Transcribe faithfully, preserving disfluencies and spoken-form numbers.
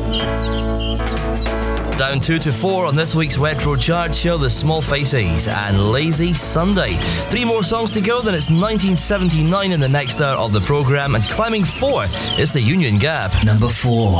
Down two to four on this week's Retro Chart Show, The Small Faces and Lazy Sunday. Three more songs to go, then it's nineteen seventy-nine in the next hour of the programme, and climbing four is the Union Gap. Number four.